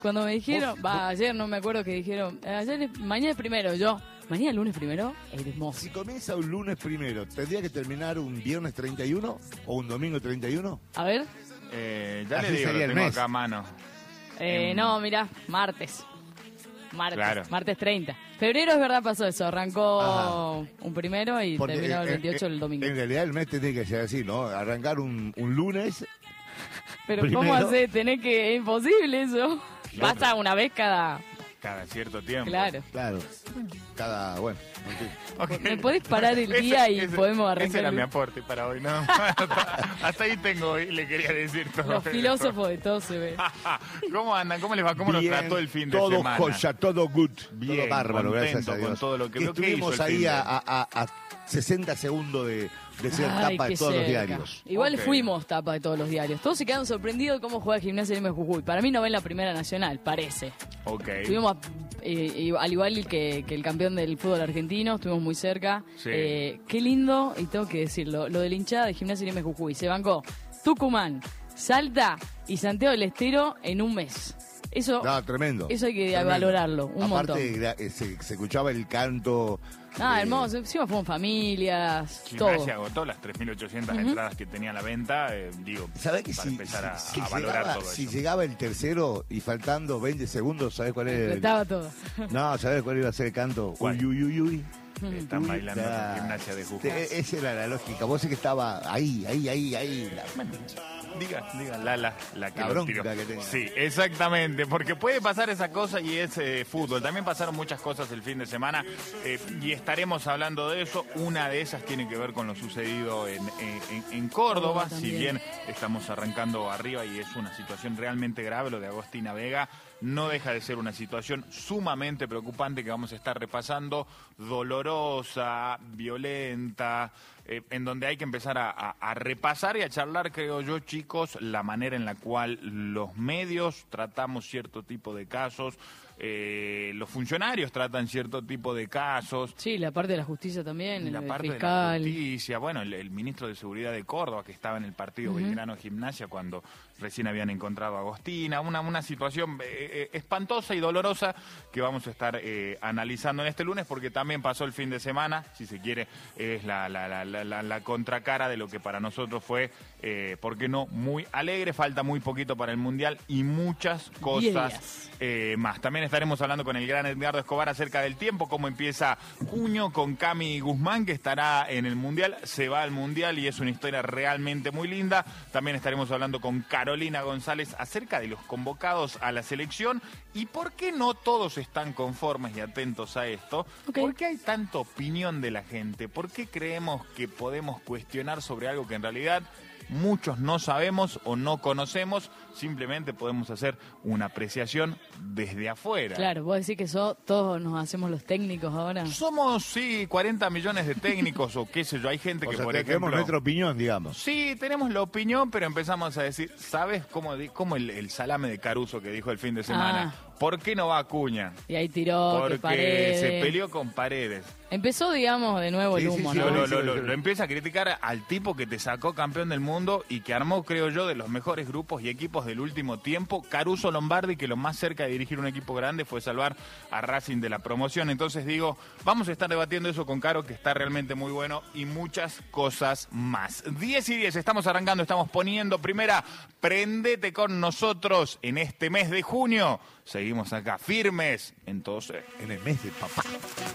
Cuando me dijeron, ayer no me acuerdo que dijeron, mañana es primero, mañana es lunes primero, hermoso. Si comienza un lunes primero, ¿tendría que terminar un viernes 31 o un domingo 31? A ver. Ya Así le digo, sería lo el tengo mes. acá a mano. No, mirá, martes, Claro. martes 30. Febrero es verdad pasó eso, arrancó Ajá. un primero y Porque, terminó el 28 el domingo. En realidad el mes tiene que ser así, ¿no? Arrancar un lunes. Pero primero. ¿cómo hacer? Es imposible eso. Pasa una vez cada... Cada cierto tiempo. Claro. Claro. Bueno. en fin. Ok. ¿Me podés parar el día y podemos arrancar? Ese era el- mi aporte para hoy, ¿no? Hasta ahí tengo y le quería decir todo. Los filósofos de todo se ve. ¿Cómo andan? ¿Cómo les va? ¿Cómo nos Bien, trató el fin de todo semana? joya, todo good, Bien, todo bárbaro, contento gracias a Dios. con todo lo que veo. ¿Qué Estuvimos hizo el ahí fin de? a 60 segundos de ser Ay, tapa qué de todos los cerca. diarios. Igual Ok. fuimos tapa de todos los diarios. Todos se quedaron sorprendidos de cómo juega Gimnasia de Jujuy. Para mí no va en la Primera Nacional, parece. Ok. Estuvimos, al igual que el campeón del fútbol argentino, estuvimos muy cerca. Sí. Qué lindo, y tengo que decirlo, lo de la hinchada de Gimnasia de Jujuy. Se bancó Tucumán, Salta y Santiago del Estero en un mes. Eso, No, tremendo. eso hay que Tremendo. valorarlo, un montón. Aparte, se escuchaba el canto. Hermoso. Encima fuimos familias, todo. Gimnasia agotó las 3.800 entradas que tenía a la venta, ¿Sabés que para si, empezar a si valorar llegaba, todo si eso. llegaba el tercero y faltando 20 segundos, ¿sabés cuál era? Estaba todo. No, ¿sabés cuál iba a ser el canto? ¿Cuál? Uy, uy, uy, uy. Están Uy, bailando en da. Gimnasia de Jujuy. Esa era la lógica. Vos sé que estaba ahí. Diga, la que La lo bronca tiró. que tenía. Sí, exactamente, porque puede pasar esa cosa y es fútbol. También pasaron muchas cosas el fin de semana y estaremos hablando de eso. Una de esas tiene que ver con lo sucedido en Córdoba, También. si bien estamos arrancando arriba y es una situación realmente grave, lo de Agostina Vega no deja de ser una situación sumamente preocupante que vamos a estar repasando, dolorosa, violenta, en donde hay que empezar a repasar y a charlar, creo yo, chicos, la manera en la cual los medios tratamos cierto tipo de casos, los funcionarios tratan cierto tipo de casos. Sí, la parte de la justicia también, La el parte fiscal. de la justicia, bueno, el ministro de Seguridad de Córdoba que estaba en el partido Belgrano Gimnasia cuando recién habían encontrado a Agostina, una situación espantosa y dolorosa que vamos a estar analizando en este lunes porque también pasó el fin de semana, si se quiere, es la contracara de lo que para nosotros fue, ¿por qué no?, muy alegre, falta muy poquito para el Mundial y muchas cosas más. También estaremos hablando con el gran Edgardo Escobar acerca del tiempo, cómo empieza junio con Cami Guzmán, que estará en el Mundial, se va al Mundial y es una historia realmente muy linda. También estaremos hablando con Carolina González acerca de los convocados a la selección y por qué no todos están conformes y atentos a esto. Ok. ¿Por qué hay tanta opinión de la gente? ¿Por qué creemos que podemos cuestionar sobre algo que en realidad muchos no sabemos o no conocemos? Simplemente podemos hacer una apreciación desde afuera. Claro, vos decís que todos nos hacemos los técnicos ahora. Somos, sí, 40 millones de técnicos o qué sé yo. Hay gente O que, sea, por tenemos ejemplo... nuestra opinión, digamos. Sí, tenemos la opinión, pero empezamos a decir, ¿sabes cómo el salame de Caruso que dijo el fin de semana? ¿Por qué no va Acuña? Y ahí tiró, que Porque Paredes. se peleó con Paredes. Empezó, digamos, de nuevo el Sí, sí, humo, sí, ¿no? Lo empieza a criticar al tipo que te sacó campeón del mundo y que armó, creo yo, de los mejores grupos y equipos del último tiempo. Caruso Lombardi, que lo más cerca de dirigir un equipo grande fue salvar a Racing de la promoción. Entonces digo, vamos a estar debatiendo eso con Caro, que está realmente muy bueno, y muchas cosas más. 10:10, estamos arrancando, estamos poniendo primera. Prendete con nosotros en este mes de junio. Seguimos acá firmes en todo. En el mes de papá.